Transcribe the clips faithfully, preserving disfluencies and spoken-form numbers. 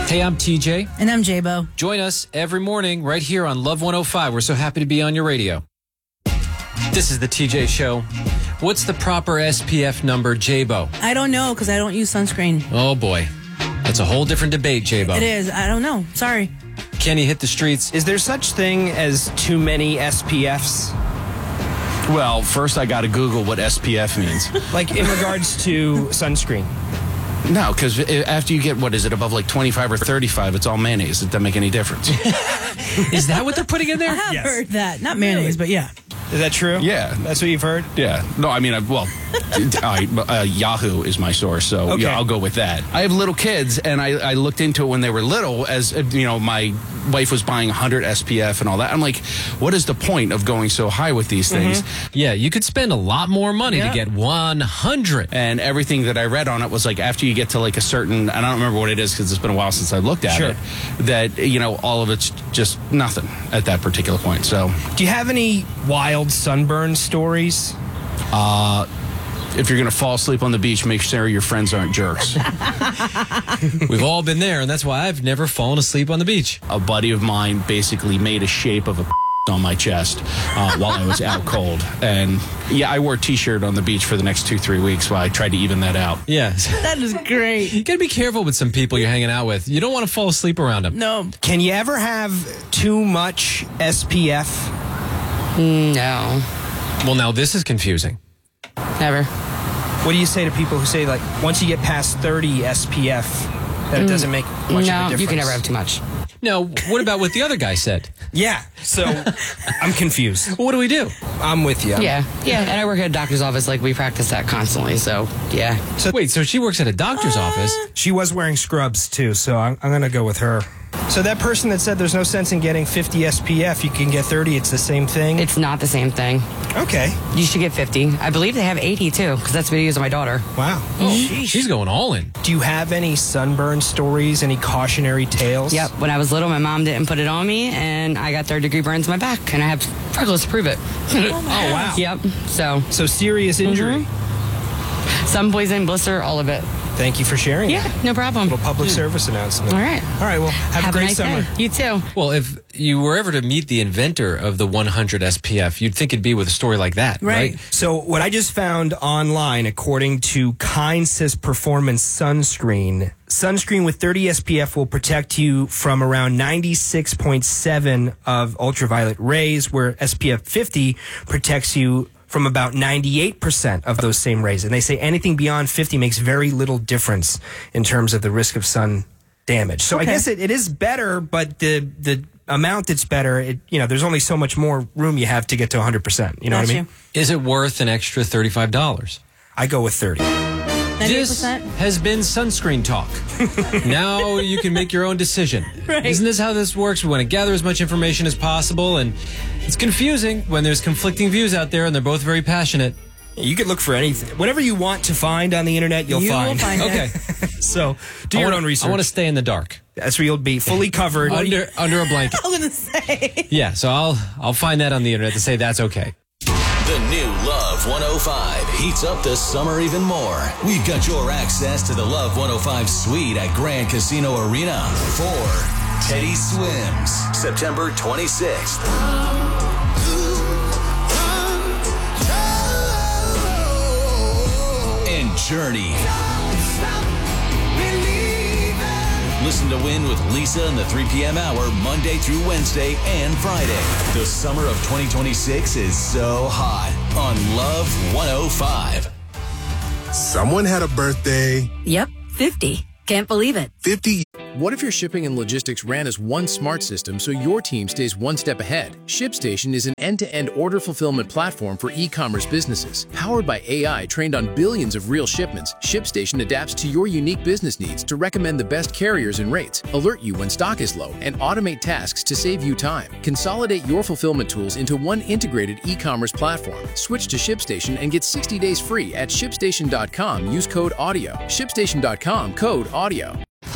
Hey, I'm T J. And I'm J-Bo. Join us every morning right here on Love one oh five. We're so happy to be on your radio. This is the T J Show. What's the proper S P F number, J-Bo? I don't know because I don't use sunscreen. Oh, boy. That's a whole different debate, J-Bo. It is. I don't know. Sorry. Kenny hit the streets. Is there such thing as too many S P Fs? Well, first I got to Google what S P F means. Like in regards to sunscreen? No, because after you get, what is it, above like twenty-five or thirty-five, it's all mayonnaise. It doesn't make any difference. Is that what they're putting in there? I have Yes. heard that. Not mayonnaise, but yeah. Is that true? Yeah. That's what you've heard? Yeah. No, I mean, I, well, I, uh, Yahoo is my source, so Okay. yeah, I'll go with that. I have little kids, and I, I looked into it when they were little, as, uh, you know, my wife was buying one hundred S P F and all that. I'm like, what is the point of going so high with these things? Mm-hmm. Yeah, you could spend a lot more money Yeah. to get one hundred. And everything that I read on it was like, after you get to like a certain, and I don't remember what it is because it's been a while since I looked at Sure. it, that, you know, all of it's just nothing at that particular point. So Do you have any wild sunburn stories? if you're going to fall asleep on the beach, make sure your friends aren't jerks. We've all been there, and that's why I've never fallen asleep on the beach. A buddy of mine basically made a shape of a on my chest uh, while I was out cold. And yeah, I wore a t-shirt on the beach for the next two, three weeks while I tried to even that out. Yeah. That is great. You got to be careful with some people you're hanging out with. You don't want to fall asleep around them. No. Can you ever have too much S P F? No, Well, now this is confusing. never. What do you say to people who say, like, once you get past thirty S P F, that it doesn't make much of a No, difference? you can never have too much. Now, what about what the other guy said? Yeah, so I'm confused. What do we do? I'm with you. Yeah, yeah. And I work at a doctor's office. Like, we practice that constantly. So, yeah. Wait, so she works at a doctor's office? She was wearing scrubs, too, so I'm, I'm going to go with her. So that person that said there's no sense in getting fifty S P F, you can get thirty, it's the same thing? It's not the same thing. Okay. You should get fifty. I believe they have eighty, too, because that's what I use on my daughter. Wow. Oh, she's going all in. Do you have any sunburn stories, any cautionary tales? Yep. When I was little, my mom didn't put it on me, and I got third degree burns in my back, and I have freckles to prove it. Oh, wow. Yep. So, So serious injury. sun poison, blister, all of it. Thank you for sharing. Yeah, no problem. Little public service announcement. All right. All right, well, have, Have a great nice summer. day. You too. Well, if you were ever to meet the inventor of the one hundred S P F, you'd think it'd be with a story like that, right? Right. So what I just found online, according to KindSys Performance Sunscreen, sunscreen with thirty S P F will protect you from around ninety-six point seven of ultraviolet rays, where S P F fifty protects you from about ninety-eight percent of those same rays. And they say anything beyond fifty makes very little difference in terms of the risk of sun damage. So I Okay. guess it, it is better, but the the amount that's better, it, you know, there's only so much more room you have to get to one hundred percent. You know Got what I you. mean? Is it worth an extra thirty-five dollars? I go with thirty. This ninety-eight percent? has been Sunscreen Talk. Now you can make your own decision. Right. Isn't this how this works? We want to gather as much information as possible, and it's confusing when there's conflicting views out there and they're both very passionate. You could look for anything. Whatever you want to find on the internet, you'll You will find. find it. Okay. So do I your wanna- own research. I want to stay in the dark. That's where you'll be fully covered. Under under a blanket. I was going to say. Yeah, so I'll I'll find that on the internet to say that's okay. The new Love one oh five heats up the summer even more. We've got your access to the Love one oh five suite at Grand Casino Arena for Teddy Swims, September twenty-sixth. And Journey. Listen to Win with Lisa in the three p.m. hour Monday through Wednesday and Friday. The summer of twenty twenty-six is so hot on Love one oh five. Someone had a birthday. Yep, fifty. Can't believe it. fifty. What if your shipping and logistics ran as one smart system so your team stays one step ahead? ShipStation is an end-to-end order fulfillment platform for e-commerce businesses. Powered by A I trained on billions of real shipments, ShipStation adapts to your unique business needs to recommend the best carriers and rates, alert you when stock is low, and automate tasks to save you time. Consolidate your fulfillment tools into one integrated e-commerce platform. Switch to ShipStation and get sixty days free at ShipStation dot com. Use code AUDIO. ShipStation dot com, code AUDIO.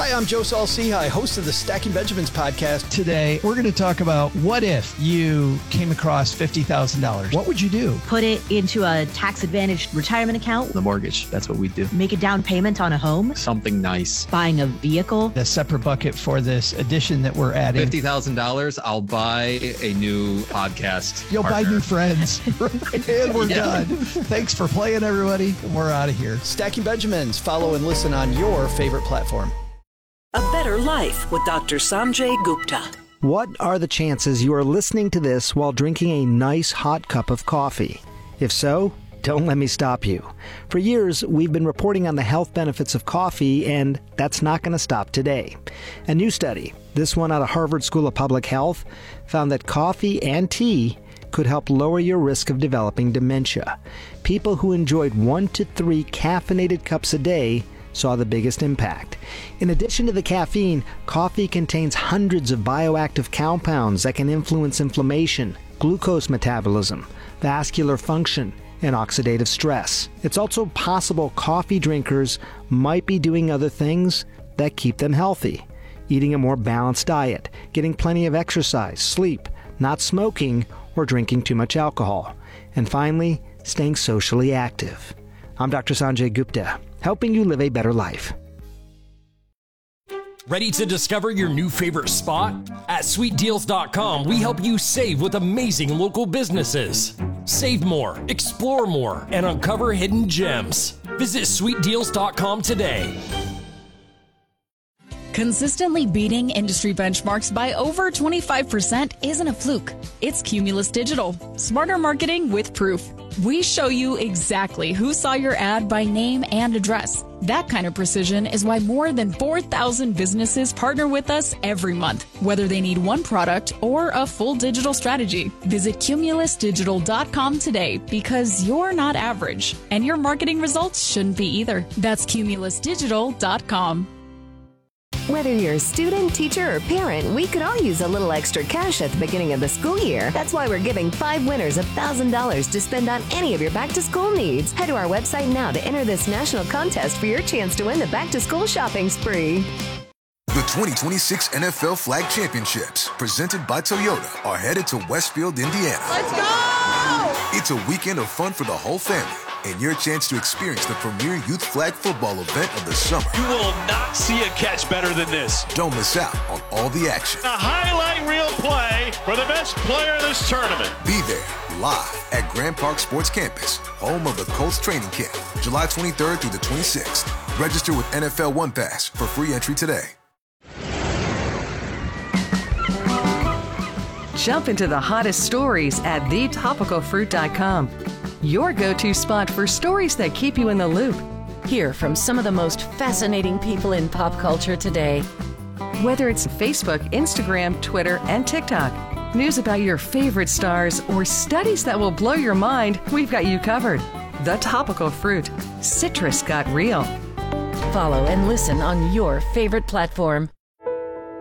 Hi, I'm Joe Saul-Sehy, host of the Stacking Benjamins podcast. Today, we're going to talk about what if you came across fifty thousand dollars? What would you do? Put it into a tax-advantaged retirement account. The mortgage, that's what we do. Make a down payment on a home. Something nice. Buying a vehicle. A separate bucket for this addition that we're adding. fifty thousand dollars, I'll buy a new podcast You'll partner. buy new friends. And we're Yeah. done. Thanks for playing, everybody. We're out of here. Stacking Benjamins. Follow and listen on your favorite platform. A Better Life with Doctor Sanjay Gupta. What are the chances you are listening to this while drinking a nice hot cup of coffee? If so, don't let me stop you. For years, we've been reporting on the health benefits of coffee, and that's not going to stop today. A new study, this one out of Harvard School of Public Health, found that coffee and tea could help lower your risk of developing dementia. People who enjoyed one to three caffeinated cups a day saw the biggest impact. In addition to the caffeine, coffee contains hundreds of bioactive compounds that can influence inflammation, glucose metabolism, vascular function, and oxidative stress. It's also possible coffee drinkers might be doing other things that keep them healthy. Eating a more balanced diet, getting plenty of exercise, sleep, not smoking, or drinking too much alcohol. And finally, staying socially active. I'm Doctor Sanjay Gupta, helping you live a better life. Ready to discover your new favorite spot? At sweet deals dot com, we help you save with amazing local businesses. Save more, explore more, and uncover hidden gems. Visit sweet deals dot com today. Consistently beating industry benchmarks by over twenty-five percent isn't a fluke. It's Cumulus Digital. Smarter marketing with proof. We show you exactly who saw your ad by name and address. That kind of precision is why more than four thousand businesses partner with us every month, whether they need one product or a full digital strategy. Visit cumulus digital dot com today because you're not average, and your marketing results shouldn't be either. That's cumulus digital dot com. Whether you're a student, teacher, or parent, we could all use a little extra cash at the beginning of the school year. That's why we're giving five winners one thousand dollars to spend on any of your back-to-school needs. Head to our website now to enter this national contest for your chance to win the back-to-school shopping spree. The twenty twenty-six N F L Flag Championships, presented by Toyota, are headed to Westfield, Indiana. Let's go! It's a weekend of fun for the whole family, and your chance to experience the premier youth flag football event of the summer. You will not see a catch better than this. Don't miss out on all the action. A highlight reel play for the best player in this tournament. Be there, live at Grand Park Sports Campus, home of the Colts training camp, July twenty-third through the twenty-sixth. Register with N F L One Pass for free entry today. Jump into the hottest stories at the topical fruit dot com. Your go-to spot for stories that keep you in the loop. Hear from some of the most fascinating people in pop culture today. Whether it's Facebook, Instagram, Twitter, and TikTok, news about your favorite stars, or studies that will blow your mind, we've got you covered. The Topical Fruit. Citrus got real. Follow and listen on your favorite platform.